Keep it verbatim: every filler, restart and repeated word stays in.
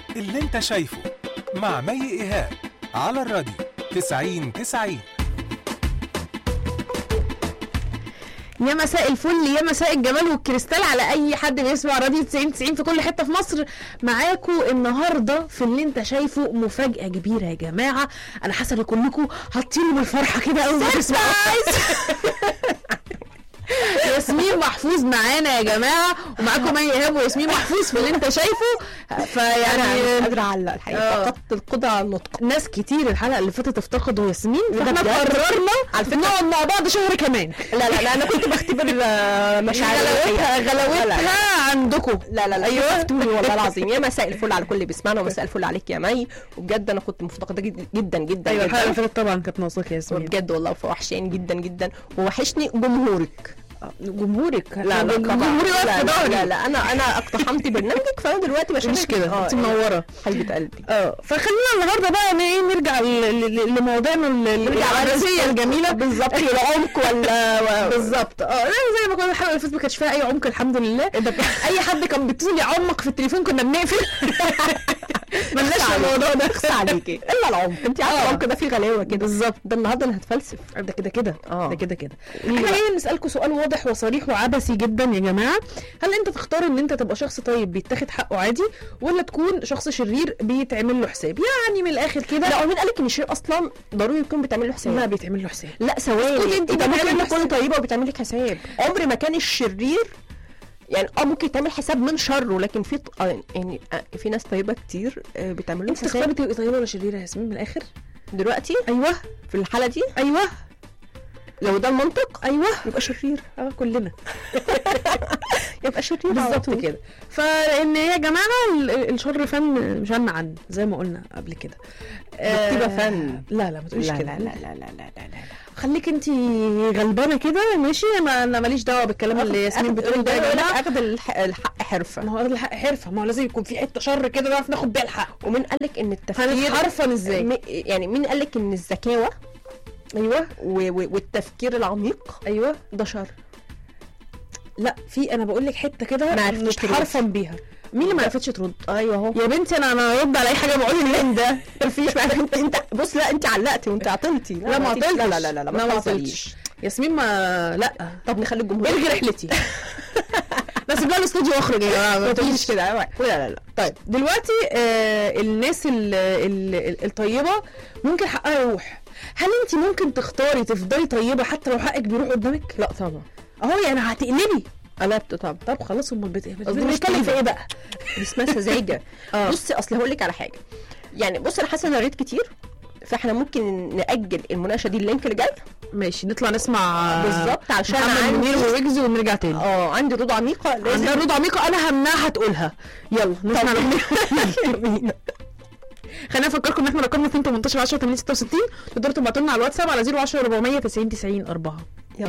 اللي انت شايفه مع مي إيهاب على الراديو تسعين تسعين. يا مساء الفل، يا مساء الجمال والكريستال على اي حد بيسمع راديو تسعين تسعين في كل حته في مصر. معاكم النهارده في اللي انت شايفه مفاجاه كبيره يا جماعه. انا حاسه ان كلكم هتطيروا بالفرحه كده اول ما تسمعوا. ياسمين محفوظ معانا يا جماعه، ومعاكم مي إيهاب وياسمين محفوظ في اللي انت شايفه. فيعني قادره اعلق الحقيقه، فقدت القدره على النطق. ناس كتير الحلقه اللي فاتت افتقدوا ياسمين، فاحنا قررنا نقعد مع بعض شهر كمان. لا لا لا انا كنت بختبر مشاعر غلاوتها غلاوتها عندكم. لا لا لا ايوه فتوني والله العظيم. يا مساء الفل على كل اللي بيسمعنا، ومساء الفل عليك يا مي. وبجد انا كنت مفتقده جدا جدا. ايوه الحلقه اللي فاتت طبعا كانت ناقصاك يا ياسمين بجد والله، وحشاني جدا جدا، ووحشني جمهورك. جمهورك لا لا جمهوري واقف لا, لا لا انا انا اقتحمت برنامجك، فانا دلوقتي بشارك. مش كده انت منوره حبيبه قلبي. اه فخلينا النهارده بقى ايه نرجع لموضوعنا الرئيسيه الجميله بالظبط. العمق ولا بالظبط اه زي ما كنا الحلقه اللي فاتت ما كانش فيها اي عمق الحمد لله. اي حد كان بيتصل يعمق في التليفون كنا بنقفل. مالناش في الموضوع ده. اخس عليكي الا العمق. انت عارفه العمق ده فيه غلاوه كده. بالظبط. ده النهارده انا هتفلسف ده كده كده اه ده كده كده احنا جايين نسالكم سؤال واضح وصريح وعبثي جدا يا جماعه. هل انت تختار ان انت تبقى شخص طيب بيتاخد حقه عادي، ولا تكون شخص شرير بيتعمل له حساب؟ يعني من الاخر كده. لا ومين قالك ان الشرير اصلا ضروري يكون بيتعمل له حساب؟ لا بيتعمل له حساب. لا ثواني، انت انت ممكن ممكن تكون طيبه وبتعمل لك حساب. عمر ما كان الشرير يعني اه ممكن تعمل حساب من شره، لكن في ط... يعني في ناس طيبه كتير بتعمل له حساب. انت تختاري تبقي طيبه ولا شريره يا ياسمين من الاخر دلوقتي؟ ايوه في الحاله دي ايوه لو ده المنطق ايوه يبقى شرير. اه كلنا يبقى شرير بالظبط كده. فان يا جماعه الشر فن مش عنا عن زي ما قلنا قبل كده. بتبقى فن. لا لا ما تقوليش كده. لا لا لا لا لا لا خليك انت غلبانه كده ماشي. ما انا ماليش دعوه بالكلام اللي ياسمين بتقول ده يا جماعه. اخد الحق حرفه. ما هو اخد الحق حرفه، ما هو لازم يكون في حته شر كده نعرف ناخد بيها الحق. ومين قالك ان التفكير هنتحرفن ازاي؟ م... يعني مين قالك ان الذكاوه ايوه و... و... والتفكير العميق ايوه ده شر؟ لا في انا بقول لك حته كده نتحرفن بيها. مين اللي ما عرفتش ترد؟ ايوه اهو يا بنتي انا انا ارد على اي حاجه بقول لك ده. مفيش بقى. انت انت بص، لا انت علقتي وانت عطلتي. لا ما عطلتش. لا لا لا لا ما عطلتش ياسمين. ما لا طب نخلي الجمهور الغي رحلتي. بس بلا الاستوديو واخرج يا جماعه ما تقوليش كده. لا لا لا. طيب دلوقتي آه الناس ال ال الطيبه ممكن حقها يروح. هل انت ممكن تختاري تفضلي طيبه حتى لو حقك بيروح قدامك؟ لا طبعا. اهو يعني هتقلبي. قلبت طبعا. طب خلاص امال بنتكلم في ايه بقى؟ اسمها سذاجه. بصي اصل هقول لك على حاجه. يعني بص انا حاسه ان قريت كتير، فاحنا ممكن نأجل المناقشه دي اللينك اللي جاي. ماشي نطلع نسمع بالظبط عشان عندي منير وويجز ونرجع تاني. اه عندي رضا عميقه. عندها رضا عميقه انا همنعها تقولها. يلا نسمع الاغنيه. خلينا نفكركم ان احنا رقمنا اتنين تمنتاشر عشرة تمانية ستة وستين. تقدروا تبعتوا لنا على الواتساب على صفر عشرة أربعمية تسعين تسعين أربعة.